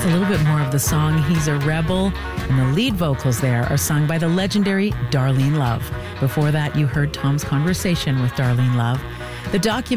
That's a little bit more of the song He's a Rebel, and the lead vocals there are sung by the legendary Darlene Love. Before that, you heard Tom's conversation with Darlene Love. The documentary